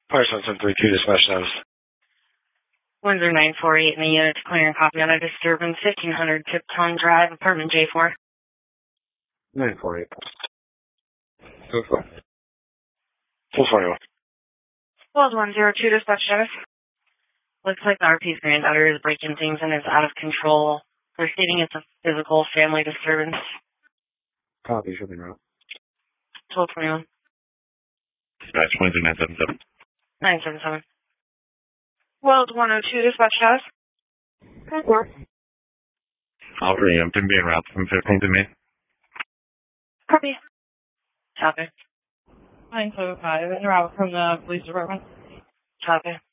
Parson 732 dispatch status. Windsor 948 in the unit to clear and copy on a disturbance, 1500 Tipton Drive, apartment J4. 948. 441. World 102 dispatch status. Looks like the RP's granddaughter is breaking things and is out of control. They're stating it's a physical family disturbance. Copy, shipping route. 1221. Dispatch Windsor 977. 977. World 102 dispatch status. All three, I'm being route from 15 to me. Copy. Copy. 975, en route from the police department. Copy.